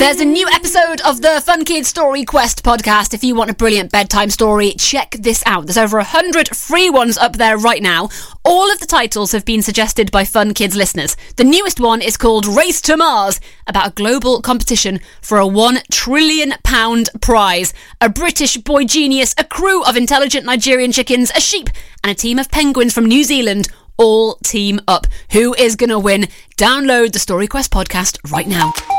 There's a new episode of the Fun Kids Story Quest podcast. If you want a brilliant bedtime story, check this out. There's over 100 free ones up there right now. All of the titles have been suggested by Fun Kids listeners. The newest one is called Race to Mars, about a global competition for a £1 trillion prize. A British boy genius, a crew of intelligent Nigerian chickens, a sheep, and a team of penguins from New Zealand all team up. Who is going to win? Download the Story Quest podcast right now.